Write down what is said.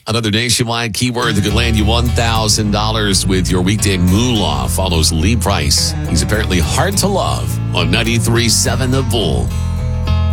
Another nationwide keyword that could land you $1,000 with your weekday moolah follows Lee Price. He's apparently hard to love on 93.7 The Bull.